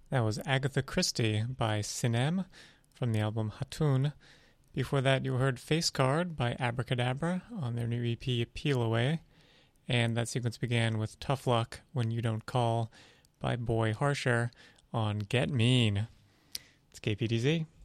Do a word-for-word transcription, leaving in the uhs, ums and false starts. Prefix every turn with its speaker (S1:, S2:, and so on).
S1: That was Agatha Christie by Sinem from the album Hatun. Before that, you heard Face Card by Abracadabra on their new E P Peel Away. And that sequence began with Tough Luck When You Don't Call by Boy Harsher on Get Mean. It's K P D Z.